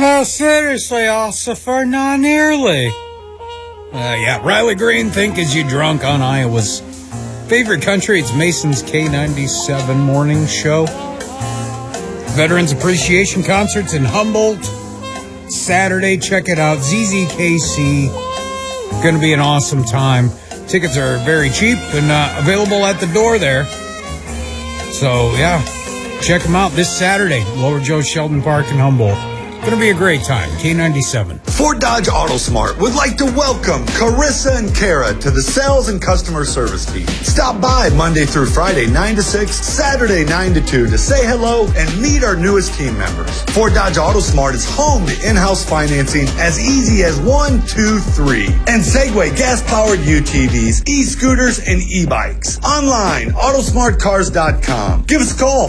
Oh, seriously, Ossifer, not nearly. Yeah, Riley Green, Think As You Drunk on Iowa's favorite country. It's Mason's K97 morning show. Veterans Appreciation Concerts in Humboldt. Saturday, check it out. ZZKC. Going to be an awesome time. Tickets are very cheap and available at the door there. So, yeah, check them out this Saturday. Lower Joe Sheldon Park in Humboldt. Going to be a great time. K97. Fort Dodge AutoSmart would like to welcome Carissa and Kara to the sales and customer service team. Stop by Monday through Friday, 9 to 6, Saturday, 9 to 2 to say hello and meet our newest team members. Fort Dodge AutoSmart is home to in-house financing as easy as 1, 2, 3. And Segway gas-powered UTVs, e-scooters, and e-bikes. Online, Autosmartcars.com. Give us a call,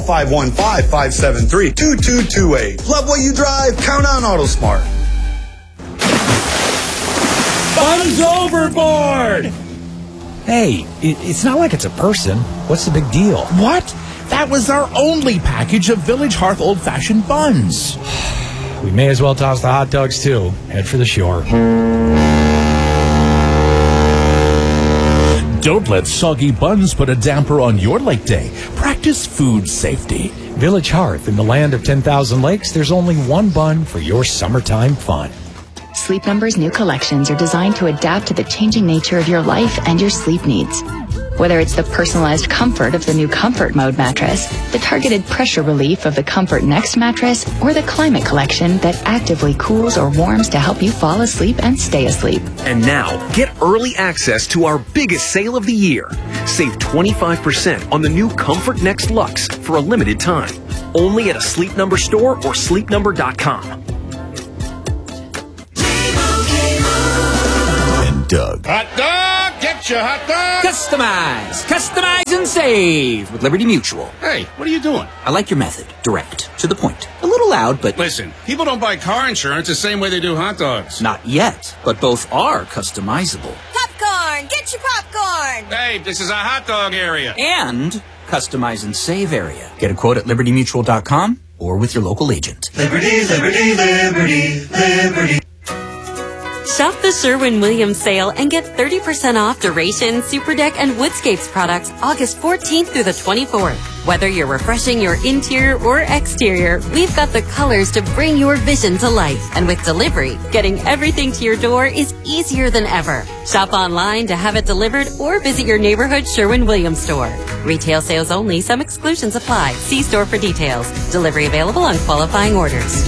515-573-2228. Love what you drive? Count on AutoSmart. Buns overboard! Hey, it's not like it's a person. What's the big deal? What? That was our only package of Village Hearth old-fashioned buns. We may as well toss the hot dogs, too. Head for the shore. Don't let soggy buns put a damper on your lake day. Practice food safety. Village Hearth, in the land of 10,000 lakes, there's only one bun for your summertime fun. Sleep Number's new collections are designed to adapt to the changing nature of your life and your sleep needs. Whether it's the personalized comfort of the new Comfort Mode mattress, the targeted pressure relief of the Comfort Next mattress, or the Climate Collection that actively cools or warms to help you fall asleep and stay asleep. And now, get early access to our biggest sale of the year. Save 25% on the new Comfort Next Luxe for a limited time. Only at a Sleep Number store or sleepnumber.com. And Doug. Hot dog! Get your hot dog! Customize and save with Liberty Mutual. Hey, what are you doing? I like your method. Direct. To the point. A little loud, but... Listen, people don't buy car insurance the same way they do hot dogs. Not yet, but both are customizable. Popcorn! Get your popcorn! Hey, this is a hot dog area. And customize and save area. Get a quote at libertymutual.com or with your local agent. Liberty, liberty, liberty, liberty. Shop the Sherwin-Williams sale and get 30% off Duration, Superdeck, and Woodscapes products August 14th through the 24th. Whether you're refreshing your interior or exterior, we've got the colors to bring your vision to life. And with delivery, getting everything to your door is easier than ever. Shop online to have it delivered or visit your neighborhood Sherwin-Williams store. Retail sales only. Some exclusions apply. See store for details. Delivery available on qualifying orders.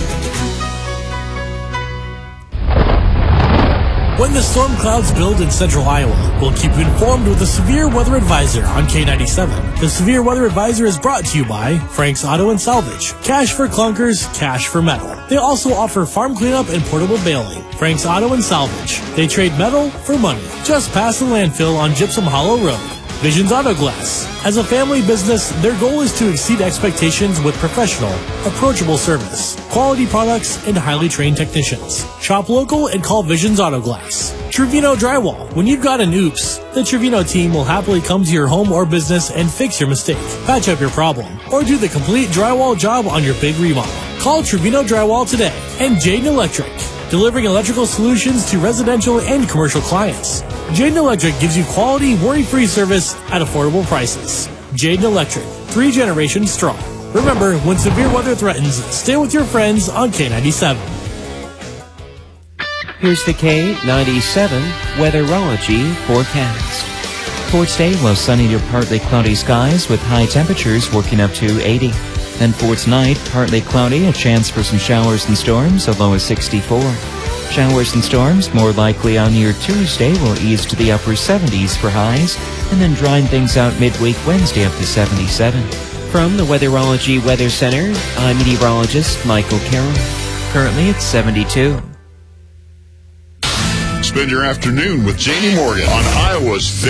When the storm clouds build in central Iowa, we'll keep you informed with a severe weather advisor on K97. The severe weather advisor is brought to you by Frank's Auto and Salvage. Cash for clunkers, cash for metal. They also offer farm cleanup and portable baling. Frank's Auto and Salvage. They trade metal for money. Just past the landfill on Gypsum Hollow Road. Visions Auto Glass. As a family business, their goal is to exceed expectations with professional, approachable service, quality products, and highly trained technicians. Shop local and call Visions Auto Glass. Trevino Drywall. When you've got an oops, the Trevino team will happily come to your home or business and fix your mistake, patch up your problem, or do the complete drywall job on your big remodel. Call Trevino Drywall today. And Jayden Electric. Delivering electrical solutions to residential and commercial clients. Jayden Electric gives you quality, worry-free service at affordable prices. Jayden Electric, 3 generations strong. Remember, when severe weather threatens, stay with your friends on K97. Here's the K97 Weatherology forecast. For today, well, sunny to partly cloudy skies with high temperatures working up to 80. And for tonight, partly cloudy, a chance for some showers and storms, a low of 64. Showers and storms more likely on your Tuesday will ease to the upper 70s for highs, and then drying things out midweek Wednesday up to 77. From the Weatherology Weather Center, I'm meteorologist Michael Carroll. Currently it's 72. Spend your afternoon with Jamie Morgan on Iowa's